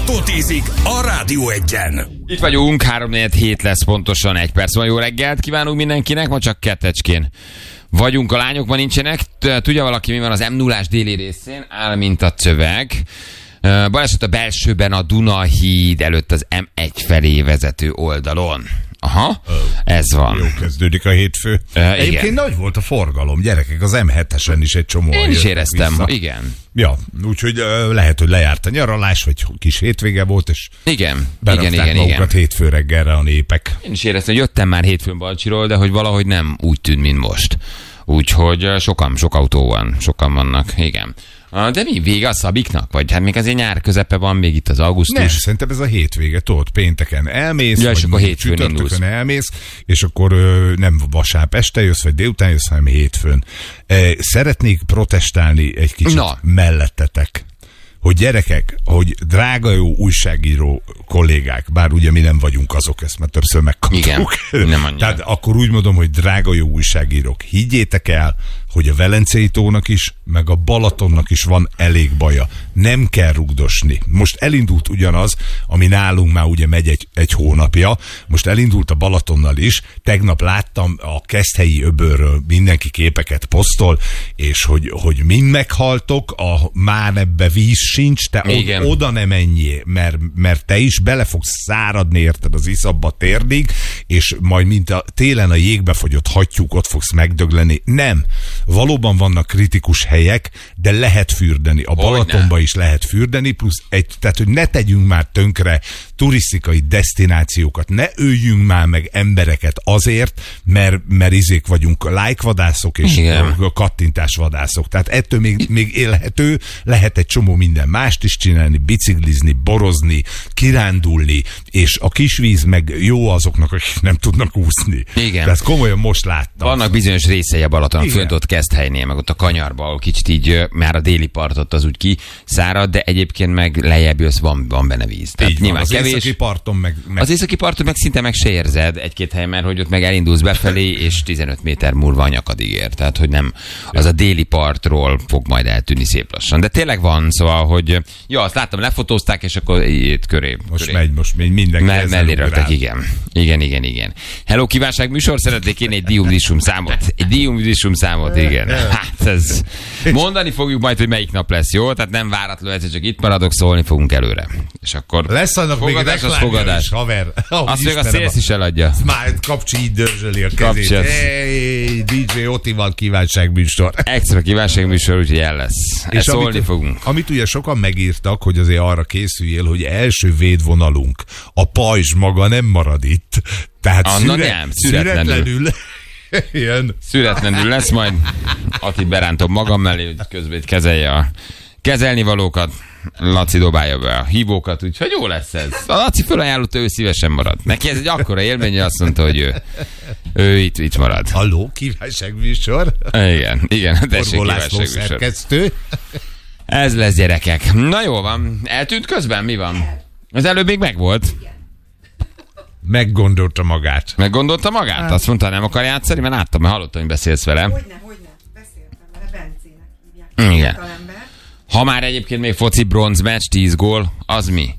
Totizik a Rádió Egyen. Itt vagyunk, 3-4-7 lesz pontosan 1 perc. Jó reggelt kívánunk mindenkinek, ma csak kettecskén vagyunk, a lányok ma nincsenek. Tudja valaki, mi van az M0-ás déli részén? Áll, mint a cöveg. Baleset a belsőben a Dunahíd előtt az M1 felé vezető oldalon. Aha, ez van. Jó kezdődik a hétfő. Egyébként nagy volt a forgalom, gyerekek, az M7-esen is egy csomó. Én is éreztem, vissza. Igen. Ja, úgyhogy lehet, hogy lejárt a nyaralás, vagy kis hétvége volt, és igen, magukat hétfő reggelre a népek. Én is éreztem, hogy jöttem már hétfőn Balcsiról, de hogy valahogy nem úgy tűnt, mint most. Úgyhogy sok autó van, sokan vannak, igen. De mi, vége a Szabiknak? Vagy hát még azért nyár közepe van, még itt az augusztus? Nem, szerintem ez a hétvége, tudod, pénteken elmész, ja, és akkor hétfőn indulsz. Elmész, és akkor nem vasárnap este jössz, vagy délután jössz, hanem hétfőn. Szeretnék protestálni egy kicsit mellettetek, hogy gyerekek, hogy drága jó újságíró kollégák, bár ugye mi nem vagyunk azok, ezt már többször megkaptuk. Igen, nem annyira. Tehát akkor úgy mondom, hogy drága jó újságírók, higgyétek el, hogy a Velencei tónak is, meg a Balatonnak is van elég baja. Nem kell rugdosni. Most elindult ugyanaz, ami nálunk már ugye megy egy hónapja, most elindult a Balatonnal is. Tegnap láttam a Keszthelyi öbölről mindenki képeket posztol, és hogy mind meghaltok, már ebbe víz sincs, te oda nem menjél, mert te is bele fogsz száradni, érted, az iszabba térdig, és majd mint a télen a jégbe fagyott hattyúk, ott fogsz megdögleni. Nem. Valóban vannak kritikus helyek, de lehet fürdeni. A Balatonba is lehet fürdeni, plusz tehát, hogy ne tegyünk már tönkre turisztikai desztinációkat, ne öljünk már meg embereket azért, mert izék vagyunk lájkvadászok és kattintásvadászok. Tehát ettől még élhető, lehet egy csomó minden mást is csinálni, biciklizni, borozni, kirándulni, és a kisvíz meg jó azoknak, akik nem tudnak úszni. Igen. Tehát komolyan most láttam. Vannak bizonyos részei a Balaton, fönt ott Keszthelynél, meg ott a kanyarba, ahol kicsit így már a déli partot az úgy kiszárad, de egyébként meg lejjebb jössz, van benne víz. Tehát így nyilván van, az északi parton meg... Az északi parton meg szinte meg se érzed egy-két helyen, mert hogy ott meg elindulsz befelé, és 15 méter múlva a nyakadig ér. Tehát, hogy nem, az a déli partról fog majd eltűnni szép lassan. De tényleg van, szóval, hogy azt láttam, lefotózták, és akkor itt köré. Most megy mindenki. Melléröltek, igen. Hello, kívánság műsor, szeretnék én egy diumdisum számot. Igen. Hát ez... Mondani fogjuk majd, hogy melyik nap lesz, jó? Tehát nem váratlanul, egyszer csak itt maradok, szólni fogunk előre. És akkor lesz annak fogadás, még fogadás. Is, haver. Azt még a Szélsz is eladja. Már Kapcsi így dörzsöli a kezét. Hey, DJ Otival kívánságműsor. Extra kívánságműsor, úgyhogy el lesz. És szólni fogunk. Amit ugye sokan megírtak, hogy azért arra készüljél, hogy első védvonalunk, a pajzs maga nem marad itt. Tehát szüretlenül ilyen. Szüretlenül lesz, majd Ati berántom magam mellé, hogy közben kezelje a kezelnivalókat. Laci dobálja be a hívókat, úgyhogy jó lesz ez. A Laci felajánlotta, ő szívesen marad. Neki ez egy akkora élmény, hogy azt mondta, hogy ő itt marad. Halló, kívánságműsor. Igen, tessék, kívánságműsor. Ez lesz, gyerekek. Na jó van. Eltűnt közben? Mi van? Az előbb még megvolt. Meggondolta magát. Hát. Azt mondta, nem akar játszani, mert láttam, mert hallottam, hogy beszélsz vele. Hogyne. Beszéltem vele, Bencének hívják. Igen. Ha már egyébként még foci bronzmeccs, 10 gól, az mi?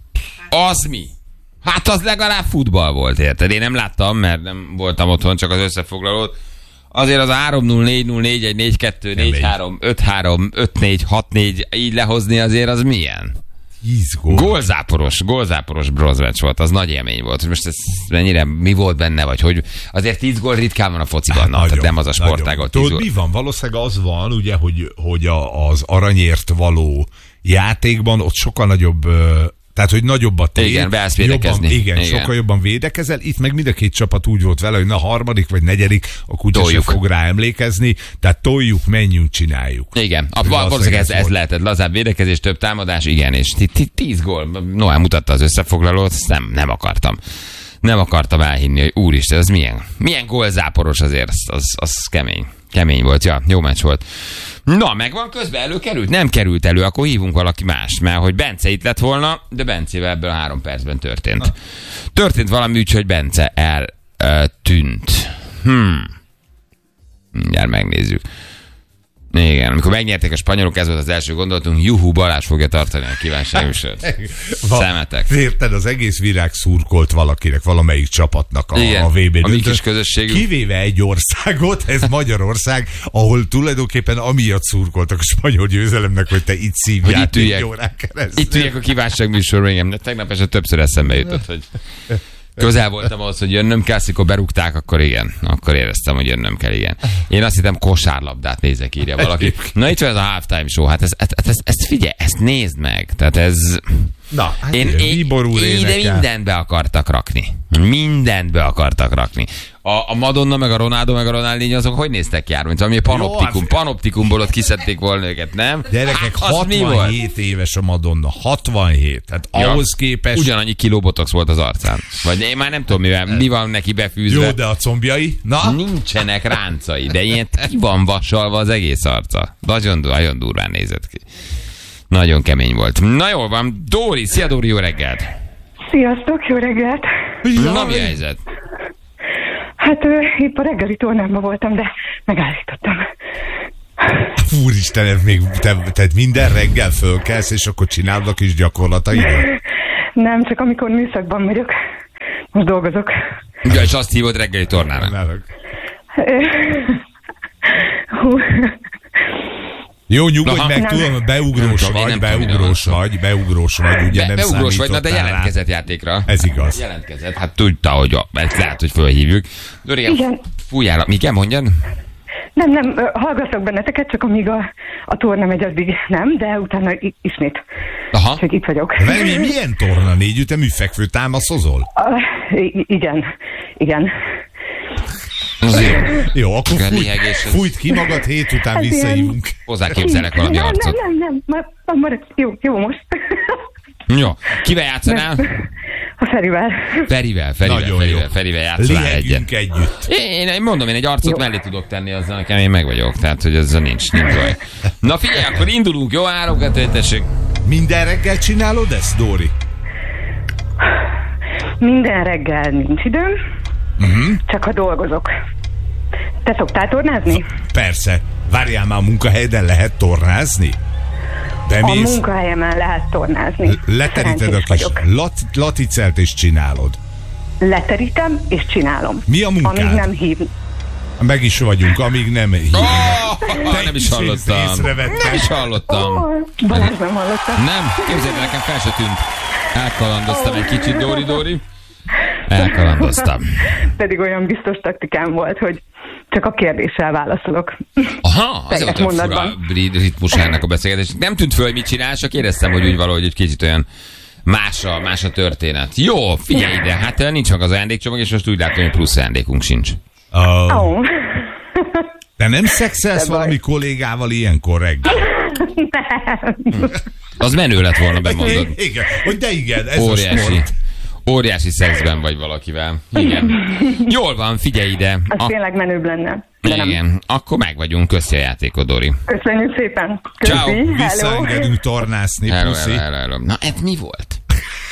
Hát az legalább futball volt, érted? Én nem láttam, mert nem voltam otthon, csak az összefoglalót. Azért az 3-0, 4-0, 4-1, 4-2, 4-3, 5-3, 5-4, 6-4 így lehozni azért az milyen? 10 gól. Gólzáporos bronzmeccs volt, az nagy élmény volt. Most ez mennyire, mi volt benne, vagy hogy azért 10 gól ritkán van a fociban, tehát nem az a sportágot. Tudod, mi van? Valószínűleg az van, ugye, hogy az aranyért való játékban ott sokkal nagyobb... Tehát, hogy nagyobb a tér. Igen, beállsz védekezni. Igen, sokkal jobban védekezel. Itt meg mind a két csapat úgy volt vele, hogy na harmadik vagy negyedik, a kutya sem fog rá emlékezni. Tehát toljuk, menjünk, csináljuk. Igen, valószínűleg ez lehetett. Lazább védekezés, több támadás, igen, és 10 gól. Noel mutatta az összefoglalót, nem akartam. Nem akartam elhinni, hogy úristen, ez milyen gólzáporos azért, az kemény. Kemény volt, ja, jó meccs volt. Na, megvan közben, előkerült? Nem került elő, akkor hívunk valaki mást, mert hogy Bence itt lett volna, de Bencével ebből a 3 percben történt. Történt valami úgy, hogy Bence eltűnt. Mindjárt megnézzük. Igen, amikor megnyerték a spanyolok, ez volt az első gondolatunk, juhu, Balázs fogja tartani a kívánságműsort. Szemetek. Érted, az egész virág szurkolt valakinek, valamelyik csapatnak a VB a mi döntőn. kis közösségünk. Kivéve egy országot, ez Magyarország, ahol tulajdonképpen amiatt szurkoltak a spanyol győzelemnek, hogy te itt szívját egy órán keresztül. Itt üljek a kívánságműsorban, igen. De tegnap eset többször eszembe jutott, hogy közel voltam ahhoz, hogy jönnöm kell, amikor berúgták, akkor igen. Akkor éreztem, hogy jönnöm kell, igen. Én azt hittem, kosárlabdát nézek, írja valaki. Na itt van ez a halftime show, hát ezt figyelj, ezt nézd meg. Tehát ez... Na, hát ide mindent be akartak rakni. Mindent be akartak rakni. A Madonna, meg a Ronaldo, meg a Ronaldinho, azok hogy néztek ki, mint valami panoptikumból ott kiszedték volna őket, nem? Gyerekek, 67 éves a Madonna, 67. Tehát ahhoz képest... Ugyanannyi kiló botox volt az arcán. Vagy én már nem tudom, mi van neki befűzve. Jó, de a combjai? Na? Nincsenek ráncai, de ilyen ki van vasalva az egész arca. Nagyon durván nézett ki. Nagyon kemény volt. Na jól van, Dóri, szia Dóri, jó reggelt! Sziasztok, jó reggelt! Na, mi a helyzet? Hát épp a reggeli tornámban voltam, de megállítottam. Úristen, ez még te minden reggel fölkelsz, és akkor csinálod a kis gyakorlataidat? Nem, csak amikor műszakban vagyok. Most dolgozok. Ja, és azt hívod reggeli tornának. Jó, nyugodj meg, tudom, beugrós vagy, ugye nem beugrós vagy, na de számítottál jelentkezett játékra. Ez igaz. Jelentkezett, hát tudta, hogy lehet, hogy fölhívjuk. Dori, fújjál, igen, mondjad? Nem, hallgatok benneteket, csak amíg a torna megy, addig nem, de utána ismét. Aha. Csak itt vagyok. Milyen torna? 4 ütemű fekvő támaszozol? Igen. Jó, akkor fújt ki magad, 7 után visszahívunk. Hozzáképzelek valami arcot. Nem. Jó most. Jó. Kivel játszanál? A Ferivel. Ferivel játszanál Lihegünk együtt. Én mondom, én egy arcot mellé tudok tenni, azzal nekem én meg vagyok. Tehát, hogy ezzel nincs baj. Na figyelj, akkor indulunk, jó? 3, 2, tessék. Minden reggel csinálod ezt, Dóri? Minden reggel nincs időm, csak ha dolgozok. Te szoktál tornázni? Persze. Várjál már, a munkahelyeden lehet tornázni? Bemész? A munkahelyemen lehet tornázni. Leteríted a kis laticelt és csinálod. Leterítem és csinálom. Mi a munkád? Amíg nem hív. Meg is vagyunk, amíg nem hívnak. Nem is hallottam. Balázs nem hallottam. Nem, képzeld, nekem fel se tűnt. Elkalandoztam egy kicsit, Dóri. Elkalandoztam. Pedig olyan biztos taktikám volt, hogy csak a kérdéssel válaszolok. Aha, azért olyan fura ritmus ennek a beszélgetés. Nem tűnt föl, hogy mit csinál, csak éreztem, hogy úgy valahogy egy kicsit olyan más a történet. Jó, figyelj ide, hát nincs meg az ajándékcsomag, és most úgy látom, hogy plusz ajándékunk sincs. Te nem szexelsz valami kollégával ilyenkor reggel? Nem. Az menő lett volna, bemondod. Igen, hogy de igen, ez óriási. A sport. Óriási szexben vagy valakivel. Igen. Jól van, figyelj ide. Az tényleg menőbb lenne. Igen, akkor meg vagyunk. Köszi a játékod, Dori. Köszönjük szépen. Ciao. Visszaengedünk tornászni. Hello. Na, ez mi volt?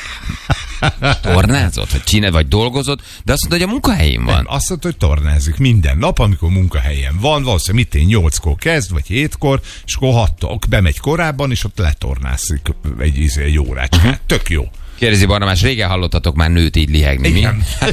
Tornázott, vagy dolgozott, de azt mondta, hogy a munkahelyén van. Nem, azt mondta, hogy tornázik minden nap, amikor munkahelyen van, valószínűleg 8-kor kezd, vagy 7-kor, és akkor 6-tól bemegy korábban, és ott letornászik egy órácskát. Tök jó. Kérdezi Barnabás, régen hallottatok már nőt így lihegni, mi?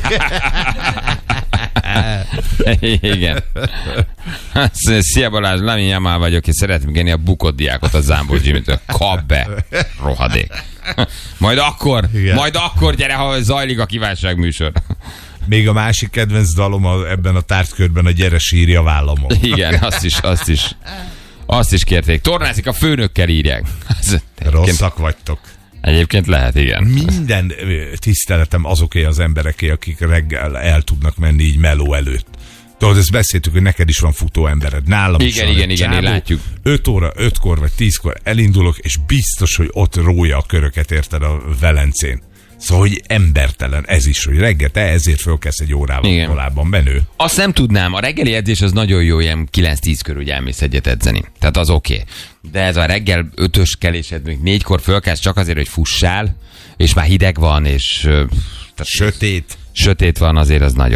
Igen. Szia Balázs, Lamin Jamal vagyok, és szeretném kérni a bukott diákot a Zámbor Jimmy-től. Kap be, rohadék. Majd akkor gyere, ha zajlik a kívánságműsor. Még a másik kedvenc dalom ebben a tárgykörben a Gyere sírja vállamon. Igen, azt is kérték. Tornázik a főnökkel, írják. Rosszak vagytok. Egyébként lehet, igen. Minden tiszteletem azoké az embereké, akik reggel el tudnak menni így meló előtt. Tudod, ezt beszéltük, hogy neked is van futó embered. Nálam is van. Igen, látjuk. 5 óra, 5-kor vagy 10-kor elindulok, és biztos, hogy ott rója a köröket, érted, a Velencén. Szóval, hogy embertelen ez is, hogy reggel te ezért fölkelsz egy órával korábban, menő. Azt nem tudnám, a reggeli edzés az nagyon jó, ilyen 9-10 körül, hogy elmész egyet edzeni. Tehát az oké. De ez a reggel 5-ös kelésed, még 4-kor fölkelsz csak azért, hogy fussál, és már hideg van, és... Sötét. Sötét van, azért az nagyon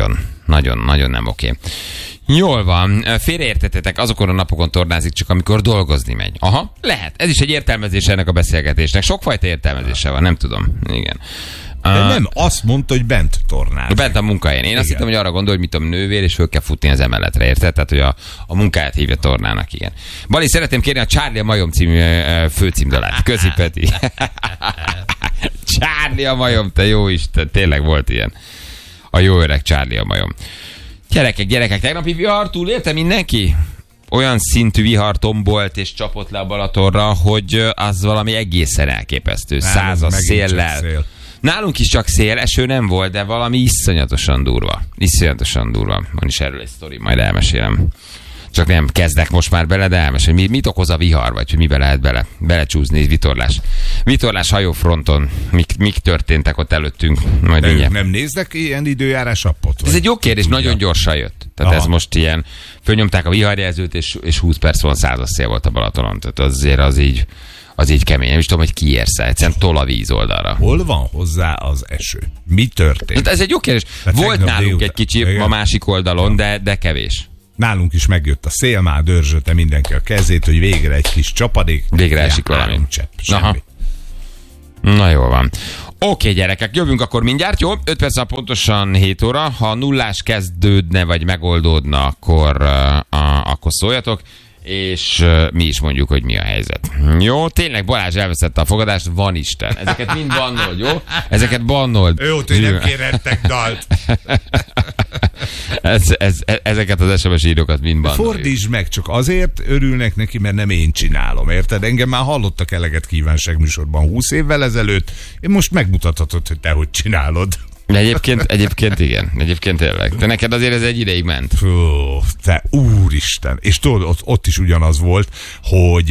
Nagyon nem oké. Jól van, félreértettetek, azokon a napokon tornázik csak, amikor dolgozni megy. Aha, lehet. Ez is egy értelmezés ennek a beszélgetésnek. Sokfajta értelmezése van, nem tudom. Igen. De nem, azt mondta, hogy bent tornázik. Bent a munkahelyen. Én azt hittem, hogy arra gondol, hogy mit tudom, nővér, és föl kell futni az emeletre, érted? Tehát, hogy a munkáját hívja tornának, igen. Bali, szeretném kérni a Charlie a majom című főcímdalát. Közi, Peti. Charlie a majom, te jó Isten, tényleg volt ilyen. A jó öreg Charlie a majom. Gyerekek, tegnapi vihar túlélte mindenki? Olyan szintű vihar tombolt és csapott le a Balatonra, hogy az valami egészen elképesztő. Százas széllel. Nálunk is csak szél, eső nem volt, de valami iszonyatosan durva. Van is erről egy sztori, majd elmesélem. Csak nem kezdek most már bele, de elmesélem. Mit okoz a vihar, vagy hogy mibe lehet belecsúszni vitorlás hajófronton. Mik történtek ott előttünk? Majd nem néznek ilyen időjárás appot? Ez egy jó kérdés, nagyon gyorsan jött. Tehát ez most ilyen, fölnyomták a viharjelzőt, és 20 perc van százas szél volt a Balatonon. Tehát azért az így kemény. Nem is tudom, hogy kiérsz. Egyszerűen tol a víz oldalra. Hol van hozzá az eső? Mi történt? Hát ez egy jó kérdés. Volt nálunk egy kicsi a másik oldalon, de kevés. Nálunk is megjött a szél, már dörzsölte mindenki a kezét, hogy végre egy kis csapadék. Végre esik valami. Semmi. Na jól van. Oké, gyerekek, jövünk akkor mindjárt, jó? 5 perc pontosan 7 óra. Ha nullás kezdődne, vagy megoldódna, akkor szóljatok, és mi is mondjuk, hogy mi a helyzet. Jó, tényleg Balázs elveszette a fogadást, van Isten. Ezeket mind bannold, jó? Ezeket bannold. Jó, hogy nem kérhettek dalt. Ezeket az SMS írókat mind bannold. Fordítsd meg, csak azért örülnek neki, mert nem én csinálom, érted? Engem már hallottak eleget kívánságműsorban 20 évvel ezelőtt, én most megmutathatod, hogy te hogy csinálod. De egyébként igen. Egyébként tényleg. De neked azért ez egy ideig ment. Fú, te úristen. És tudod, ott is ugyanaz volt, hogy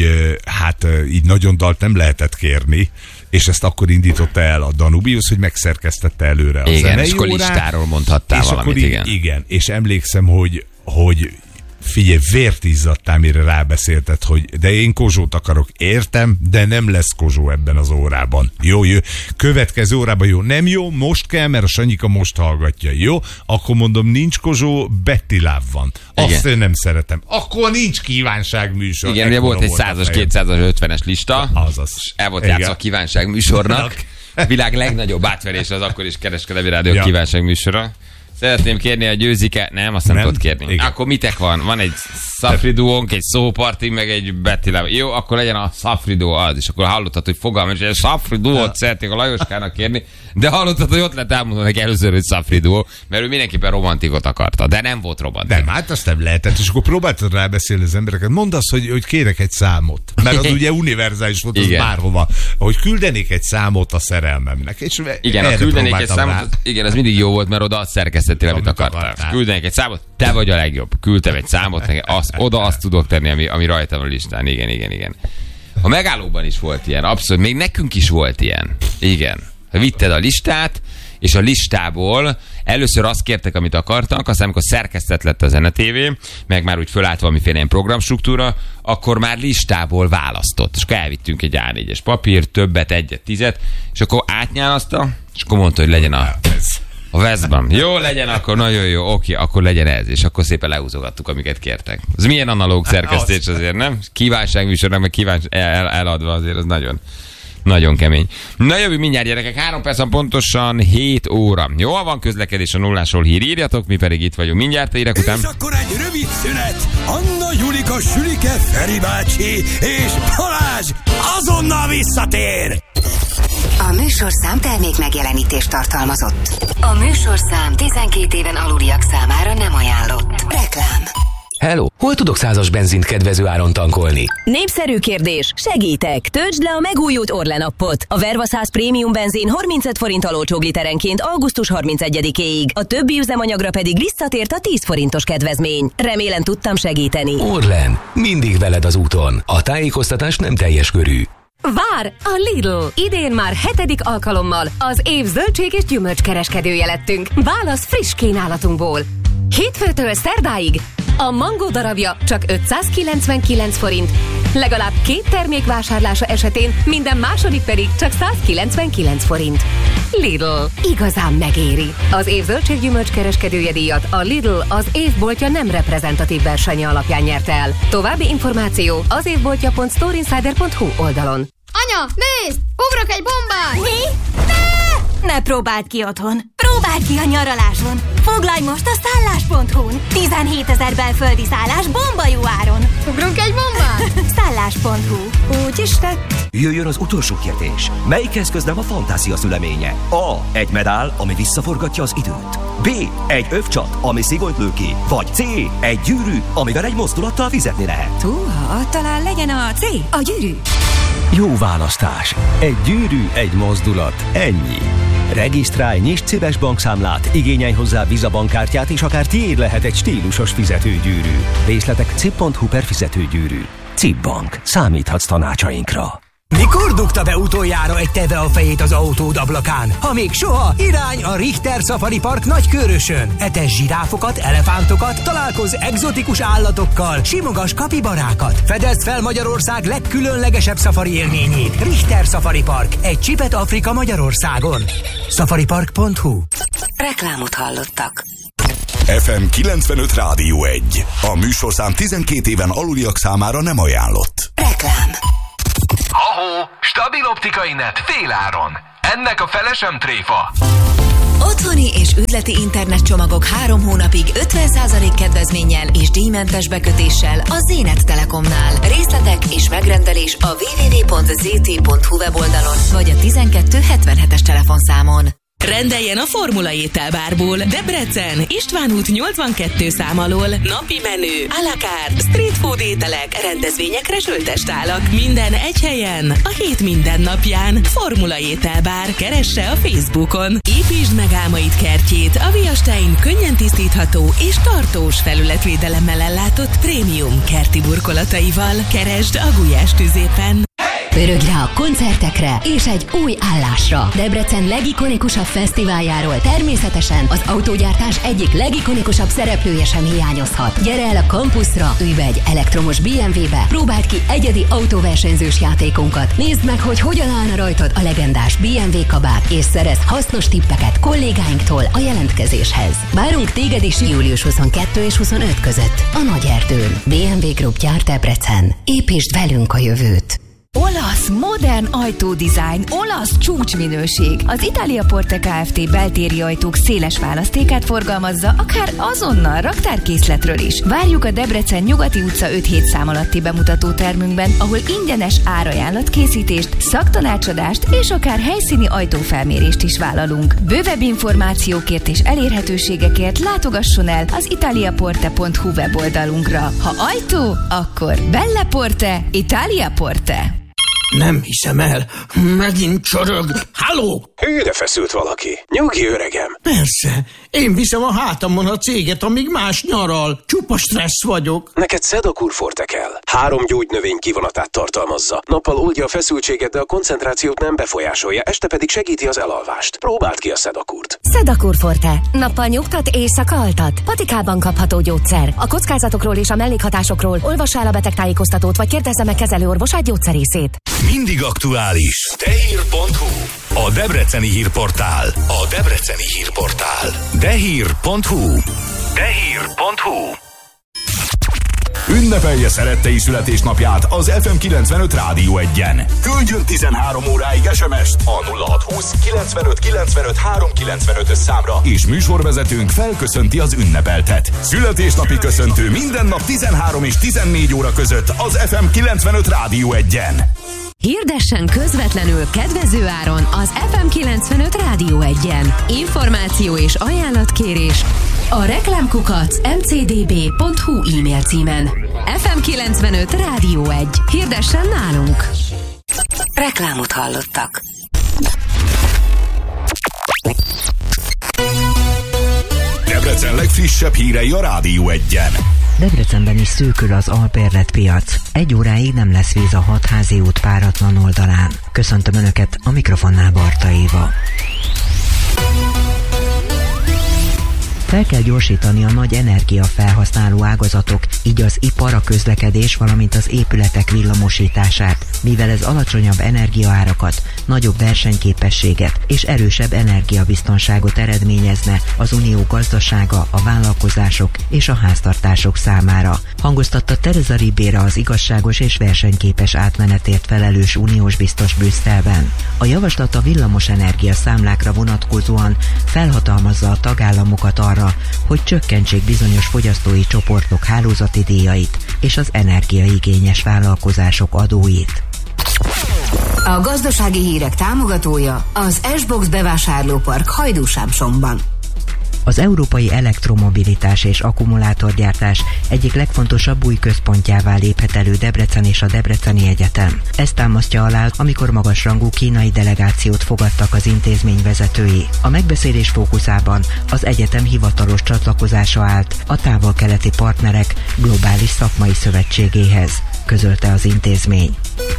így nagyon dalt nem lehetett kérni, és ezt akkor indította el a Danubius, hogy megszerkesztette előre a igen, és akkor listáról mondhattál és valamit, igen. És emlékszem, hogy figyelj, vért izzadtál, mire rábeszélted, hogy de én Kozsót akarok, értem, de nem lesz Kozsó ebben az órában. Jó, következő órában jó. Nem jó, most kell, mert a Sanyika most hallgatja. Jó, akkor mondom, nincs Kozsó, Betty Love van. Azt én nem szeretem. Akkor nincs kívánságműsor. Igen, ugye volt egy 100-as, 200-as, 50-es lista. Azaz. El volt játszva a kívánságműsornak. A világ legnagyobb átverés az akkor is kereskedelmi rádió kívánságműsora. Szeretném kérni a Győzike. Nem, azt nem tudod kérni. Igen. Akkor mitek van? Van egy Szafri duónk, egy szóparti, meg egy Betty Love. Jó, akkor legyen a Szafri duó az. És akkor hallottad, hogy fogalmam, és egy Szafri duót szeretnék a Lajoskának kérni, de hallottad, hogy ott lett elmondani neki először, hogy Szafri duó, mert ő mindenképpen romantikot akarta, de nem volt romantik. Nem, hát azt nem lehetett, és akkor próbáltad rábeszélni az embereket. Mondd azt, hogy kérek egy számot. Mert az ugye univerzális volt, az bárhova. Hogy küldenék egy számot a szerelmemnek. És igen, ha küldenék egy számot, igen, az mindig jó volt, mert oda azt szerkesztettél, amit akartál. Küldenék egy számot, te vagy a legjobb. Küldtem egy számot, oda azt tudok tenni, ami rajta van a listán. Igen. A megállóban is volt ilyen, abszolút. Még nekünk is volt ilyen. Igen. Vitted a listát, és a listából először azt kértek, amit akartak, aztán amikor szerkesztett lett a Zene TV, meg már úgy fölállt valamiféle ilyen programstruktúra, akkor már listából választott. És akkor elvittünk egy A4-es papírt, többet, egyet, 10-et, és akkor átnyálaszta, és akkor mondta, hogy legyen a Veszben. Jó, legyen akkor, nagyon jó, oké, akkor legyen ez, és akkor szépen lehúzogattuk, amiket kértek. Ez milyen analóg szerkesztés azért, nem? Kívánságműsornak, meg eladva azért, az nagyon kemény. Na jövő mindjárt, gyerekek, 3 perc pontosan 7 óra. Jó, van közlekedés a nullásról, írjatok, mi pedig itt vagyunk mindjárt a hírek után. És akkor egy rövid szünet. Anna, Julika, Sülike, Feri bácsi és Balázs azonnal visszatér. A műsorszám termék megjelenítést tartalmazott. A műsorszám 12 éven aluliak számára nem ajánlott. Reklám. Hello! Hol tudok 100-as benzint kedvező áron tankolni? Népszerű kérdés. Segítek! Töltsd le a megújult Orlen appot. A Verva 100 prémium benzin 35 forinttal olcsóbb literenként augusztus 31-éig. A többi üzemanyagra pedig visszatért a 10 forintos kedvezmény. Remélem tudtam segíteni. Orlen. Mindig veled az úton. A tájékoztatás nem teljes körű. Vár a Lidl! Idén már 7. alkalommal az év zöldség és gyümölcskereskedője lettünk. Válasz friss kínálatunkból. Hétfőtől szerdáig a mangó darabja csak 599 forint, Legalább 2 termék vásárlása esetén minden második pedig csak 199 forint. Lidl. Igazán megéri. Az év zöldséggyümölcs kereskedője díjat a Lidl az évboltja nem reprezentatív versenye alapján nyerte el. További információ az évboltja.storeinsider.hu oldalon. Anya, nézd! Ugrok egy bombát! Mi? Ne próbáld ki otthon! Próbáld ki a nyaraláson! Foglalj most a szállás.hu-n! 17 000 belföldi szállás bomba jó áron! Ugrunk egy bombát? Szállás.hu. Úgyis tett. Jöjjön az utolsó kérdés. Melyik eszköz nem a fantázia szüleménye? A. Egy medál, ami visszaforgatja az időt. B. Egy övcsat, ami szigonyt lő ki. Vagy C. Egy gyűrű, amivel egy mozdulattal fizetni lehet. Húha, talán legyen a C. A gyűrű. Jó választás. Egy gyűrű, egy mozdulat. Ennyi. Regisztrálj, nyisd szíves bankszámlát, igényelj hozzá Visa bankkártyát, és akár tiéd lehet egy stílusos fizetőgyűrű. Részletek cip.hu/fizetőgyűrű. Cip Bank. Számíthatsz tanácsainkra. Mikor dugta be utoljára egy teve a fejét az autód ablakán? Ha még soha, irány a Richter Safari Park Nagykőrösön. Etes zsiráfokat, elefántokat, találkozz egzotikus állatokkal, simogass kapibarákat. Fedezd fel Magyarország legkülönlegesebb szafari élményét. Richter Safari Park. Egy csipet Afrika Magyarországon. Safaripark.hu. Reklámot hallottak. FM 95 Rádió 1. A műsorszám 12 éven aluliak számára nem ajánlott. Reklám. Ahó, stabil optikai net féláron. Ennek a fele sem tréfa. Otthoni és üzleti internetcsomagok 3 hónapig 50% kedvezménnyel és díjmentes bekötéssel a Zénet Telekomnál. Részletek és megrendelés a www.zt.hu weboldalon vagy a 1277-es telefonszámon. Rendeljen a Formula ételbárból. Debrecen, István út 82 szám alól. Napi menü, à la carte, street food ételek, rendezvényekre sültestálak. Minden egy helyen, a hét minden napján. Formula ételbár. Keresse a Facebookon. Építsd meg álmaid kertjét a Viastein könnyen tisztítható és tartós felületvédelemmel ellátott prémium kerti burkolataival. Keresd a Gulyás tüzépen. Pörögj rá a koncertekre és egy új állásra. Debrecen legikonikusabb fesztiváljáról természetesen az autógyártás egyik legikonikusabb szereplője sem hiányozhat. Gyere el a kampuszra, ülj be egy elektromos BMW-be, próbáld ki egyedi autóversenyzős játékunkat, nézd meg, hogy hogyan állna rajtad a legendás BMW kabát, és szerezz hasznos tippeket kollégáinktól a jelentkezéshez. Várunk téged is július 22 és 25 között a Nagyerdőn. BMW Group gyárt Debrecen. Építsd velünk a jövőt. Olasz, modern ajtódizájn, olasz csúcsminőség. Az Italia Porte Kft. Beltéri ajtók széles választékát forgalmazza, akár azonnal raktárkészletről is. Várjuk a Debrecen Nyugati utca 5-7 szám alatti bemutató termünkben, ahol ingyenes árajánlatkészítést, szaktanácsadást és akár helyszíni ajtófelmérést is vállalunk. Bővebb információkért és elérhetőségekért látogasson el az italiaporte.hu weboldalunkra. Ha ajtó, akkor Belle Porte, Italia Porte. Nem hiszem el. Megint csorog. Halló! Hűre feszült valaki. Nyugi, öregem. Persze. Én viszem a hátamon a céget, amíg más nyaral. Csupa stressz vagyok. Neked Sedakur Forte kell. 3 gyógynövény kivonatát tartalmazza. Nappal oldja a feszültséget, de a koncentrációt nem befolyásolja, este pedig segíti az elalvást. Próbáld ki a Sedakurt. Sedakur Forte. Nappal nyugtat, éjszaka altat. Patikában kapható gyógyszer. A kockázatokról és a mellékhatásokról olvassa el a betegtájékoztatót, vagy kérdezze meg kezelőorvosát, gyógyszerészét. Mindig aktuális. Tehír.hu. A debreceni hírportál. A debreceni hírportál. Tehír.hu. Tehír.hu. Ünnepelje szerettei születésnapját az FM 95 Rádió 1-en. Küldjön 13 óráig SMS-t a 0620 95 95 395 számra, és műsorvezetőnk felköszönti az ünnepeltet. Születésnapi köszöntő minden nap 13 és 14 óra között az FM 95 Rádió 1-en. Hirdessen közvetlenül kedvező áron az FM 95 Rádió 1-en. Információ és ajánlatkérés a reklámkukac mcdb.hu e-mail címen. FM 95 Rádió 1. Hirdessen nálunk! Reklámot hallottak. Debrecen legfrissebb hírei a Rádió 1-en. Debrecenben is szűkül az alperletpiac. 1 óráig nem lesz víz a Hatházi út páratlan oldalán. Köszöntöm Önöket, a mikrofonnál Barta Éva. Fel kell gyorsítani a nagy energiafelhasználó ágazatok, így az ipar, a közlekedés, valamint az épületek villamosítását, mivel ez alacsonyabb energiaárakat, nagyobb versenyképességet és erősebb energiabiztonságot eredményezne az unió gazdasága, a vállalkozások és a háztartások számára. Hangoztatta Teresa Ribera, az igazságos és versenyképes átmenetért felelős uniós biztos Brüsszelben. A javaslat a villamosenergia számlákra vonatkozóan felhatalmazza a tagállamokat arra, hogy csökkentsék bizonyos fogyasztói csoportok hálózati díjait és az energiaigényes vállalkozások adóit. A gazdasági hírek támogatója az S-Box bevásárlópark Hajdúsámsomban. Az európai elektromobilitás és akkumulátorgyártás egyik legfontosabb új központjává léphet elő Debrecen és a Debreceni Egyetem. Ezt támasztja alá, amikor magasrangú kínai delegációt fogadtak az intézmény vezetői. A megbeszélés fókuszában az egyetem hivatalos csatlakozása állt a távol-keleti partnerek globális szakmai szövetségéhez, közölte az intézmény.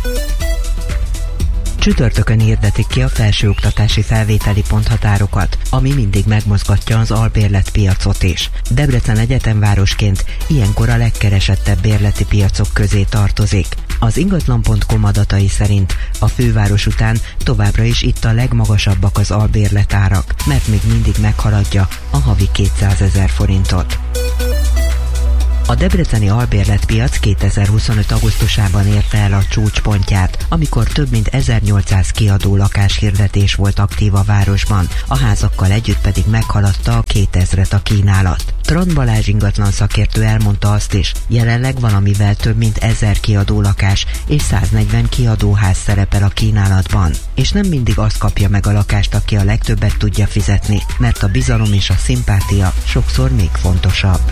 Csütörtökön hirdetik ki a felsőoktatási felvételi ponthatárokat, ami mindig megmozgatja az albérletpiacot is. Debrecen egyetemvárosként ilyenkor a legkeresettebb bérleti piacok közé tartozik. Az ingatlan.com adatai szerint a főváros után továbbra is itt a legmagasabbak az albérletárak, mert még mindig meghaladja a havi 200 000 forintot. A debreceni albérletpiac 2025. augusztusában érte el a csúcspontját, amikor több mint 1800 kiadó lakáshirdetés volt aktív a városban, a házakkal együtt pedig meghaladta a 2000-et a kínálat. Trond Balázs ingatlan szakértő elmondta azt is, jelenleg valamivel több mint 1000 kiadó lakás és 140 kiadóház szerepel a kínálatban. És nem mindig azt kapja meg a lakást, aki a legtöbbet tudja fizetni, mert a bizalom és a szimpátia sokszor még fontosabb.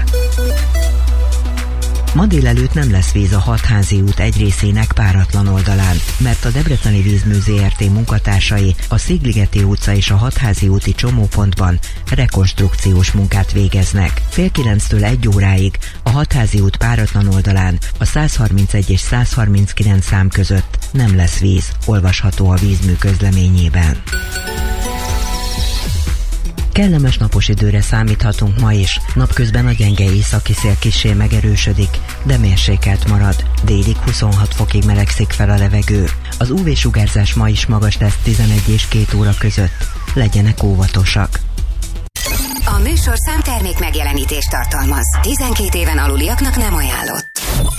Ma délelőtt nem lesz víz a Hatházi út egy részének páratlan oldalán, mert a Debreceni Vízmű Zrt. Munkatársai a Szigligeti utca és a Hatházi úti csomópontban rekonstrukciós munkát végeznek. Fél 9-től 1 óráig a Hatházi út páratlan oldalán a 131 és 139 szám között nem lesz víz, olvasható a Vízmű közleményében. Kellemes napos időre számíthatunk ma is. Napközben a gyenge északi szél kissé megerősödik, de mérsékelt marad. Délig 26 fokig melegszik fel a levegő. Az UV-sugárzás ma is magas lesz 11 és 2 óra között. Legyenek óvatosak. A műsorszám termék megjelenítést tartalmaz. 12 éven aluliaknak nem ajánlott.